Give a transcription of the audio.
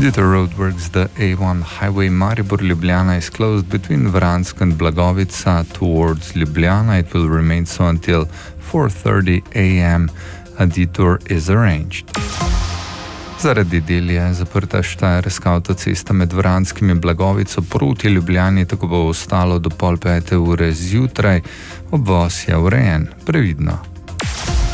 Due to roadworks, the A1 highway Maribor-Ljubljana is closed between Vransk and Blagovica towards Ljubljana. It will remain so until 4:30 a.m. A detour is arranged. Zaradi del je zaprta štajerska avtocesta med Vranskim in Blagovico proti Ljubljani, tako bo ostalo do 4:30 zjutraj. Obvoz je urejen. Previdno.